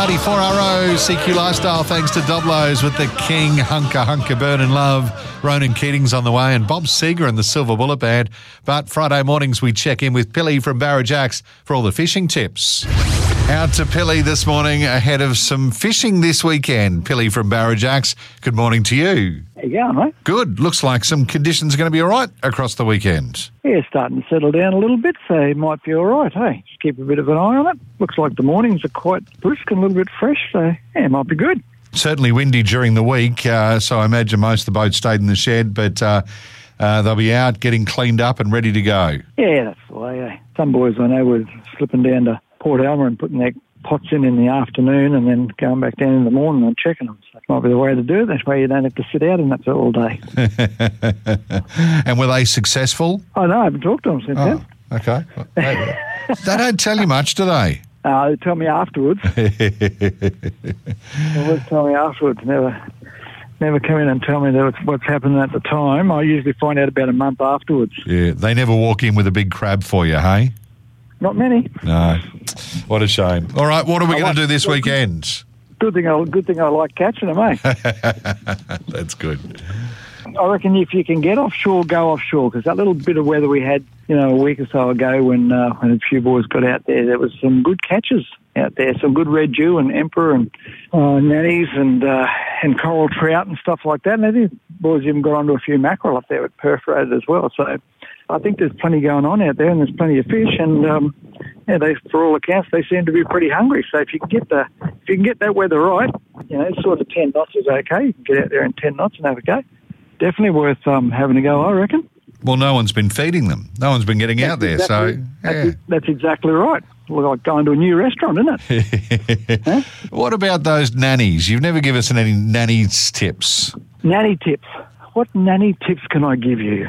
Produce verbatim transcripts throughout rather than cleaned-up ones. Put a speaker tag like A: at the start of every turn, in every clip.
A: Party four R O, C Q Lifestyle, thanks to Doblos with the King, Hunker, Hunker, Burn and Love. Ronan Keating's on the way and Bob Seger and the Silver Bullet Band. But Friday mornings we check in with Pilly from Barrajacks for all the fishing tips. Out to Pilly this morning ahead of some fishing this weekend. Pilly from Barrajacks, good morning to you.
B: How you going, mate?
A: Good. Looks like some conditions are going to be all right across the weekend.
B: Yeah, starting to settle down a little bit, so it might be all right, hey? Just keep a bit of an eye on it. Looks like the mornings are quite brisk and a little bit fresh, so yeah, it might be good.
A: Certainly windy during the week, uh, so I imagine most of the boats stayed in the shed, but uh, uh, they'll be out getting cleaned up and ready to go.
B: Yeah, that's the way, eh? Some boys I know were slipping down to Port Alma and putting their pots in in the afternoon and then going back down in the morning and checking them. So that might be the way to do it. That way you don't have to sit out in that all day.
A: And were they successful?
B: Oh, no, I haven't talked to them since
A: oh,
B: then.
A: Okay. They, they don't tell you much, do they?
B: Uh, they tell me afterwards. They always tell me afterwards. Never never come in and tell me that it's what's happened at the time. I usually find out about a month afterwards.
A: Yeah, they never walk in with a big crab for you, hey?
B: Not many.
A: No. What a shame. All right, what are we going to do this weekend?
B: Good thing I, good thing I like catching them, eh?
A: That's good.
B: I reckon if you can get offshore, go offshore, because that little bit of weather we had, you know, a week or so ago when uh, when a few boys got out there, there was some good catches out there, some good red dew and emperor and uh, nannies and uh, and coral trout and stuff like that. And I think boys even got onto a few mackerel up there with perforated as well. So I think there's plenty going on out there, and there's plenty of fish, and um, yeah, they, for all accounts, they seem to be pretty hungry. So if you can get the if you can get that weather right, you know, sort of ten knots is okay. You can get out there in ten knots and have a go. Definitely worth um, having a go, I reckon.
A: Well, no one's been feeding them. No one's been getting
B: that's
A: out there,
B: exactly,
A: so
B: that's,
A: yeah.
B: that's exactly right. Look like going to a new restaurant, isn't it? Huh?
A: What about those nannies? You've never given us any nannies tips.
B: Nanny tips. What nanny tips can I give you?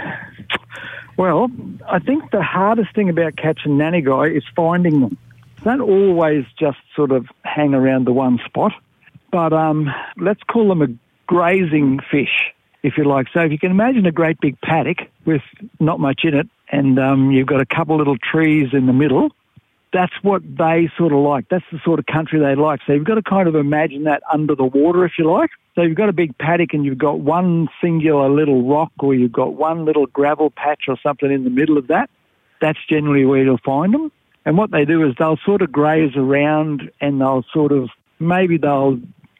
B: Well, I think the hardest thing about catching nanny guy is finding them. Don't always just sort of hang around the one spot, but um, let's call them a grazing fish, if you like. So if you can imagine a great big paddock with not much in it, and um, you've got a couple little trees in the middle, that's what they sort of like. That's the sort of country they like. So you've got to kind of imagine that under the water, if you like. So you've got a big paddock and you've got one singular little rock, or you've got one little gravel patch or something in the middle of that. That's generally where you'll find them. And what they do is they'll sort of graze around, and they'll sort of, maybe they'll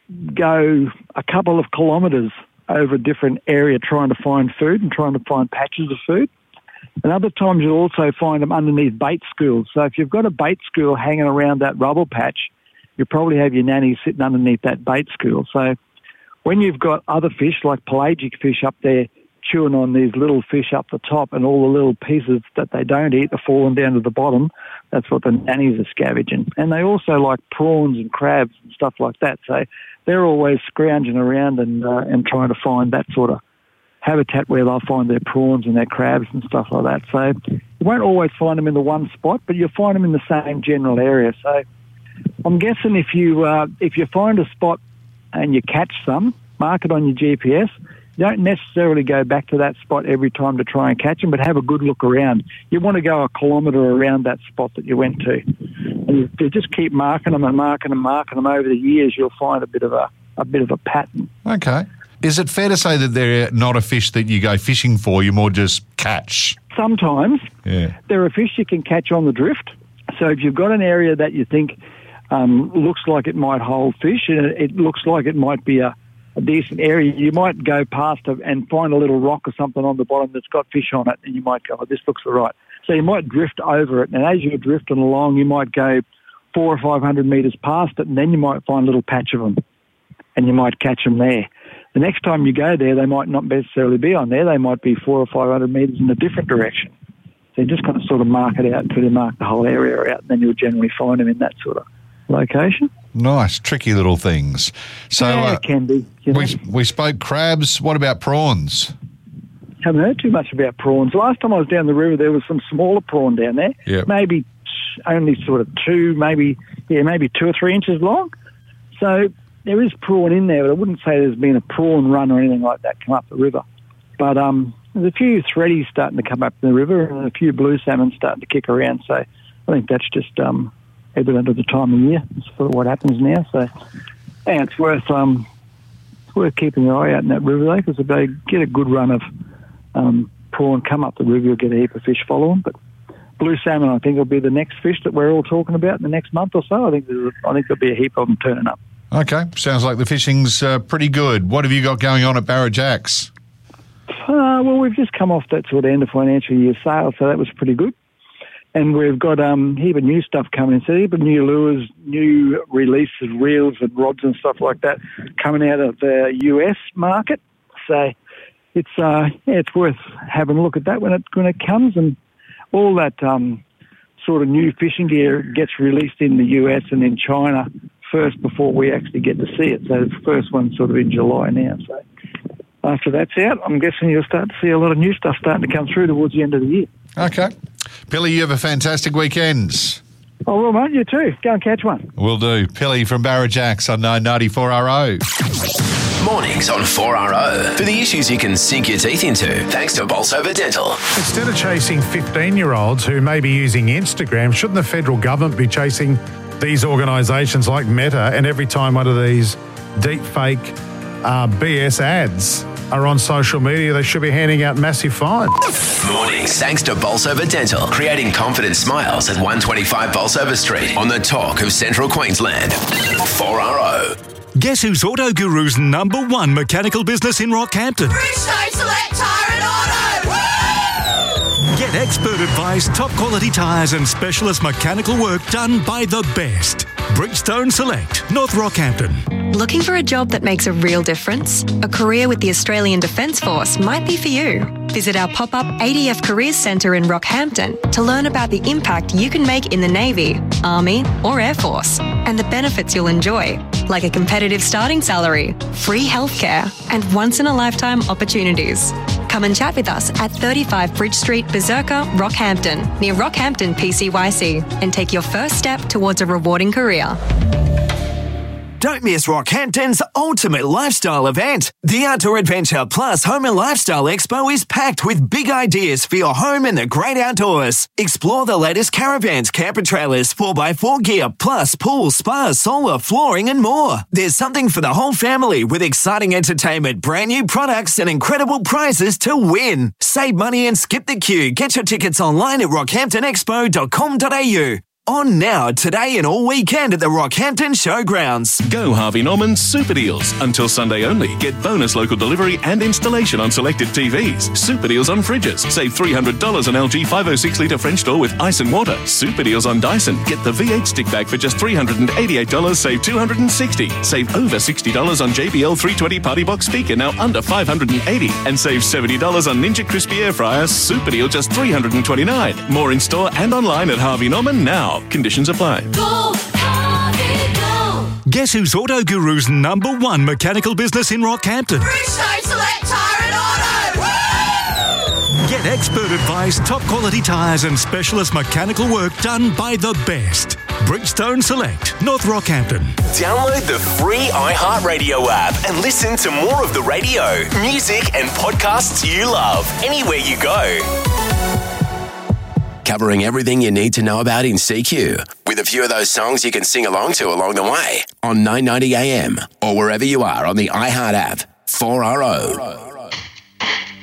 B: go a couple of kilometres over a different area trying to find food and trying to find patches of food. And other times you'll also find them underneath bait schools. So if you've got a bait school hanging around that rubble patch, you probably have your nannies sitting underneath that bait school. So when you've got other fish, like pelagic fish up there, chewing on these little fish up the top, and all the little pieces that they don't eat are falling down to the bottom, that's what the nannies are scavenging. And they also like prawns and crabs and stuff like that. So they're always scrounging around and uh, and trying to find that sort of habitat where they'll find their prawns and their crabs and stuff like that. So you won't always find them in the one spot, but you'll find them in the same general area. So I'm guessing if you uh, if you find a spot and you catch some, mark it on your G P S. You don't necessarily go back to that spot every time to try and catch them, but have a good look around. You want to go a kilometre around that spot that you went to. And if you just keep marking them and marking them and marking them over the years, you'll find a bit of a, a bit of a pattern.
A: Okay. Is it fair to say that they're not a fish that you go fishing for, you more just catch?
B: Sometimes.
A: Yeah.
B: They're a fish you can catch on the drift. So if you've got an area that you think um, looks like it might hold fish, and it looks like it might be a a decent area, you might go past it and find a little rock or something on the bottom that's got fish on it, and you might go, oh, this looks all right. So you might drift over it, and as you're drifting along, you might go four or five hundred metres past it, and then you might find a little patch of them, and you might catch them there. The next time you go there, they might not necessarily be on there. They might be four or five hundred metres in a different direction. So you just kind of sort of mark it out until you mark the whole area out, and then you'll generally find them in that sort of location.
A: Nice, tricky little things. So
B: yeah,
A: uh,
B: it can be. You know?
A: we we spoke crabs. What about prawns?
B: Haven't heard too much about prawns. Last time I was down the river, there was some smaller prawn down there.
A: Yep.
B: Maybe only sort of two, maybe yeah, maybe two or three inches long. So there is prawn in there, but I wouldn't say there's been a prawn run or anything like that come up the river. But um, there's a few threadies starting to come up the river, and a few blue salmon starting to kick around. So I think that's just um, evident at the time of year for what happens now. So, and it's worth um, it's worth keeping your eye out in that river though, because if they get a good run of um, prawn come up the river, you'll get a heap of fish following. But blue salmon, I think, will be the next fish that we're all talking about in the next month or so. I think there's, I think there'll be a heap of them turning up.
A: Okay, sounds like the fishing's uh, pretty good. What have you got going on at Barrajacks?
B: Uh, well, we've just come off that sort of end of financial year sale, so that was pretty good. And we've got um, a heap of new stuff coming in, so a heap of new lures, new releases, reels and rods and stuff like that coming out of the U S market. So it's uh, yeah, it's worth having a look at that when it when it comes, and all that um, sort of new fishing gear gets released in the U S and in China first before we actually get to see it. So the first one's sort of in July now. So after that's out, I'm guessing you'll start to see a lot of new stuff starting to come through towards the end of the year.
A: Okay. Pilly, you have a fantastic weekend.
B: Oh, well, mate, you too. Go and catch one.
A: Will do. Pilly from Barrajacks on nine ninety-four R O.
C: Mornings on four R O. For the issues you can sink your teeth into, thanks to Bolsover Dental.
D: Instead of chasing fifteen-year-olds who may be using Instagram, shouldn't the federal government be chasing these organisations like Meta, and every time one of these deep fake uh, B S ads are on social media, they should be handing out massive fines?
C: Mornings thanks to Bolsover Dental, creating confident smiles at one twenty-five Bolsover Street on the talk of Central Queensland. four R O.
E: Guess who's Auto Guru's number one mechanical business in Rockhampton?
F: Bridgestone Select Tyre and Auto! Woo!
E: Get expert advice, top quality tyres and specialist mechanical work done by the best. Bridgestone Select, North Rockhampton.
G: Looking for a job that makes a real difference? A career with the Australian Defence Force might be for you. Visit our pop-up A D F Careers Centre in Rockhampton to learn about the impact you can make in the Navy, Army or Air Force, and the benefits you'll enjoy, like a competitive starting salary, free healthcare, and once-in-a-lifetime opportunities. Come and chat with us at thirty-five Bridge Street, Berserker, Rockhampton, near Rockhampton P C Y C, and take your first step towards a rewarding career.
H: Don't miss Rockhampton's ultimate lifestyle event. The Outdoor Adventure Plus Home and Lifestyle Expo is packed with big ideas for your home and the great outdoors. Explore the latest caravans, camper trailers, four by four gear, plus pool, spas, solar, flooring and more. There's something for the whole family with exciting entertainment, brand new products and incredible prizes to win. Save money and skip the queue. Get your tickets online at rockhampton expo dot com dot a u. On now, today and all weekend at the Rockhampton Showgrounds.
I: Go Harvey Norman's Super Deals. Until Sunday only. Get bonus local delivery and installation on selected T Vs. Super Deals on fridges. Save three hundred dollars on L G five oh six litre French door with ice and water. Super Deals on Dyson. Get the V eight stick bag for just three hundred eighty-eight dollars. Save two hundred sixty dollars. Save over sixty dollars on J B L three twenty Party Box speaker, now under five hundred eighty dollars. And save seventy dollars on Ninja Crispy Air Fryer. Super Deal just three hundred twenty-nine dollars. More in store and online at Harvey Norman now. Conditions apply.
F: Go, Harvey, go!
E: Guess who's Auto Guru's number one mechanical business in Rockhampton?
F: Bridgestone Select Tyre and Auto! Woo!
E: Get expert advice, top quality tyres and specialist mechanical work done by the best. Bridgestone Select, North Rockhampton.
C: Download the free iHeartRadio app and listen to more of the radio, music and podcasts you love anywhere you go. Covering everything you need to know about in C Q, with a few of those songs you can sing along to along the way on nine ninety A M or wherever you are on the iHeart app. four R O.